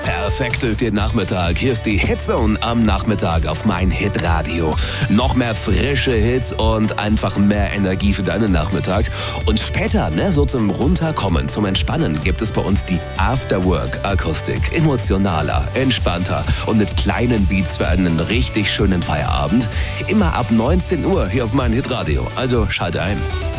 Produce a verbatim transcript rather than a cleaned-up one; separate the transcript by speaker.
Speaker 1: Perfekt durch den Nachmittag. Hier ist die Hitzone am Nachmittag auf mein Hitradio. Noch mehr frische Hits und einfach mehr Energie für deinen Nachmittag. Und später, ne, so zum Runterkommen, zum Entspannen, gibt es bei uns die Afterwork-Akustik. Emotionaler, entspannter und mit kleinen Beats für einen richtig schönen Feierabend. Immer ab neunzehn Uhr hier auf mein Hitradio. Also schalte ein.